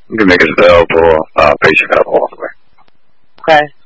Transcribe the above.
we can make it available, patient medical all the way. Okay.